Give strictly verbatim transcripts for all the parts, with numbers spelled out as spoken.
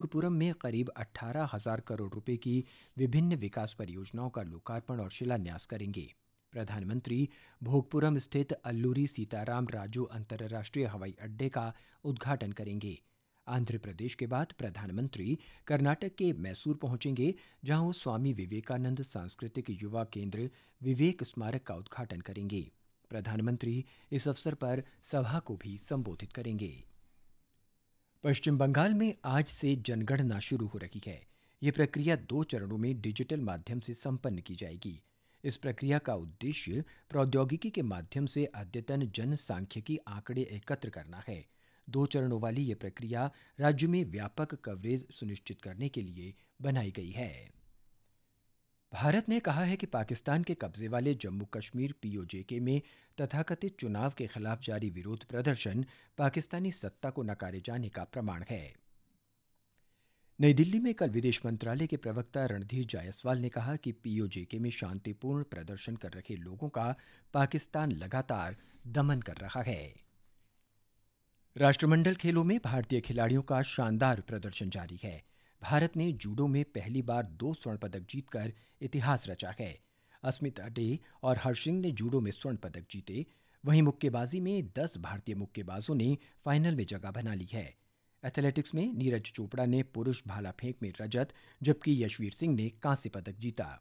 भोगपुरम में करीब अठारह हजार करोड़ रुपए की विभिन्न विकास परियोजनाओं का लोकार्पण और शिलान्यास करेंगे। प्रधानमंत्री भोगपुरम स्थित अल्लूरी सीताराम राजू अंतर्राष्ट्रीय हवाई अड्डे का उद्घाटन करेंगे। आंध्र प्रदेश के बाद प्रधानमंत्री कर्नाटक के मैसूर पहुंचेंगे, जहां वो स्वामी विवेकानंद सांस्कृतिक युवा केंद्र विवेक स्मारक का उद्घाटन करेंगे। प्रधानमंत्री इस अवसर पर सभा को भी संबोधित करेंगे। पश्चिम बंगाल में आज से जनगणना शुरू हो रही है। ये प्रक्रिया दो चरणों में डिजिटल माध्यम से संपन्न की जाएगी। इस प्रक्रिया का उद्देश्य प्रौद्योगिकी के माध्यम से अद्यतन जनसांख्यिकी आंकड़े एकत्र करना है। दो चरणों वाली ये प्रक्रिया राज्य में व्यापक कवरेज सुनिश्चित करने के लिए बनाई गई है। भारत ने कहा है कि पाकिस्तान के कब्जे वाले जम्मू कश्मीर पीओजेके में तथाकथित चुनाव के खिलाफ जारी विरोध प्रदर्शन पाकिस्तानी सत्ता को नकारे जाने का प्रमाण है। नई दिल्ली में कल विदेश मंत्रालय के प्रवक्ता रणधीर जायसवाल ने कहा कि पीओजेके में शांतिपूर्ण प्रदर्शन कर रहे लोगों का पाकिस्तान लगातार दमन कर रहा है। राष्ट्रमंडल खेलों में भारतीय खिलाड़ियों का शानदार प्रदर्शन जारी है। भारत ने जूडो में पहली बार दो स्वर्ण पदक जीतकर इतिहास रचा है। अस्मिता डे और हर्ष सिंह ने जूडो में स्वर्ण पदक जीते। वहीं मुक्केबाजी में दस भारतीय मुक्केबाजों ने फाइनल में जगह बना ली है। एथलेटिक्स में नीरज चोपड़ा ने पुरुष भाला फेंक में रजत, जबकि यशवीर सिंह ने कांस्य पदक जीता।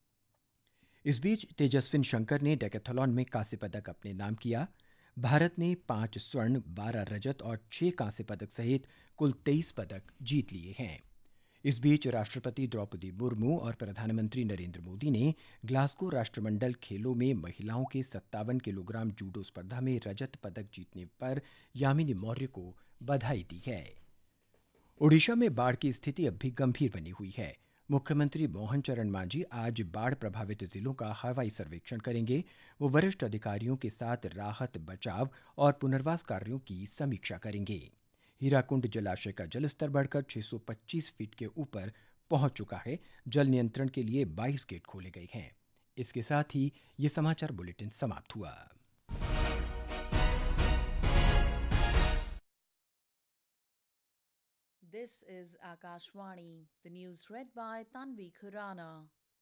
इस बीच तेजस्विन शंकर ने डेकाथलॉन में कांस्य पदक अपने नाम किया। भारत ने पांच स्वर्ण, बारह रजत और छह कांस्य पदक सहित कुल तेईस पदक जीत लिए हैं। इस बीच राष्ट्रपति द्रौपदी मुर्मू और प्रधानमंत्री नरेंद्र मोदी ने ग्लासगो राष्ट्रमंडल खेलों में महिलाओं के सत्तावन किलोग्राम जूडो स्पर्धा में रजत पदक जीतने पर यामिनी मौर्य को बधाई दी है। ओडिशा में बाढ़ की स्थिति अब भी गंभीर बनी हुई है। मुख्यमंत्री मोहन चरण मांझी आज बाढ़ प्रभावित जिलों का हवाई सर्वेक्षण करेंगे। वो वरिष्ठ अधिकारियों के साथ राहत, बचाव और पुनर्वास कार्यों की समीक्षा करेंगे। हीराकुंड जलाशय का जलस्तर बढ़कर छह सौ पच्चीस फीट के ऊपर पहुंच चुका है। जल नियंत्रण के लिए बाईस गेट खोले गए हैं। इसके साथ ही ये समाचार बुलेटिन समाप्त हुआ। This is Akashvani, the news read by Tanvi Khurana.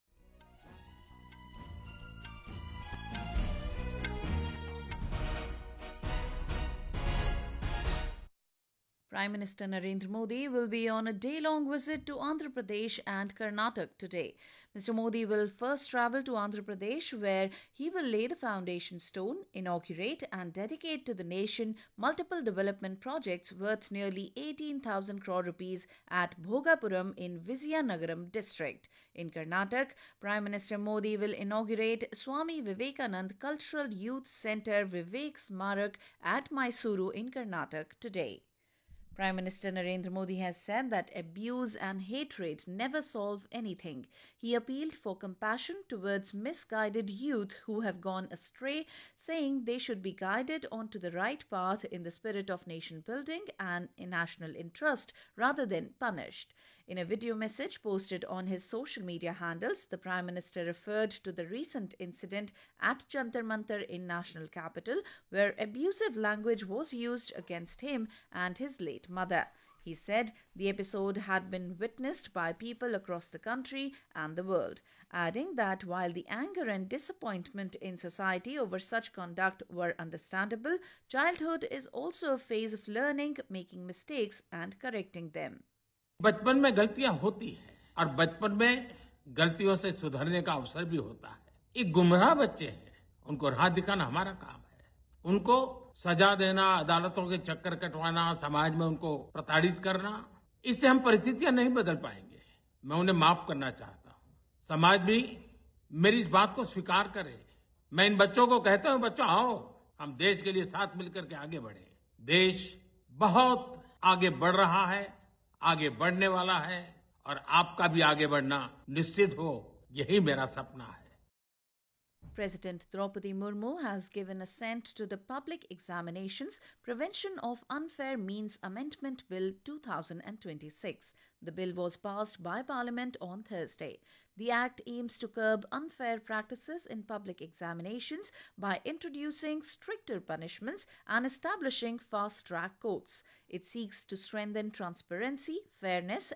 Prime Minister Narendra Modi will be on a day-long visit to Andhra Pradesh and Karnataka today. Mister Modi will first travel to Andhra Pradesh, where he will lay the foundation stone, inaugurate and dedicate to the nation multiple development projects worth nearly eighteen thousand crore rupees at Bhogapuram in Vizianagaram district. In Karnataka, Prime Minister Modi will inaugurate Swami Vivekanand Cultural Youth Centre Vivek Smarak at Mysuru in Karnataka today. Prime Minister Narendra Modi has said that abuse and hatred never solve anything. He appealed for compassion towards misguided youth who have gone astray, saying they should be guided onto the right path in the spirit of nation building and in national interest rather than punished. In a video message posted on his social media handles, the Prime Minister referred to the recent incident at Jantar Mantar in national capital, where abusive language was used against him and his late mother. He said the episode had been witnessed by people across the country and the world, adding that while the anger and disappointment in society over such conduct were understandable, childhood is also a phase of learning, making mistakes and correcting them. बचपन में गलतियां होती हैं और बचपन में गलतियों से सुधरने का अवसर भी होता है। ये गुमराह बच्चे हैं, उनको राह दिखाना हमारा काम है। उनको सजा देना, अदालतों के चक्कर कटवाना, समाज में उनको प्रताड़ित करना, इससे हम परिस्थितियां नहीं बदल पाएंगे। मैं उन्हें माफ करना चाहता हूं। समाज भी मेरी इस बात को स्वीकार करे। मैं इन बच्चों को कहता हूं, बच्चों आओ, हम देश के लिए साथ मिलकर के आगे बढ़े। देश बहुत आगे बढ़ रहा है, आगे बढ़ने वाला है और आपका भी आगे बढ़ना निश्चित हो, यही मेरा सपना है। President Draupadi Murmu has given assent to the Public Examinations Prevention of Unfair Means Amendment Bill two thousand twenty-six. The bill was passed by Parliament on Thursday. The act aims to curb unfair practices in public examinations by introducing stricter punishments and establishing fast-track courts. It seeks to strengthen transparency, fairness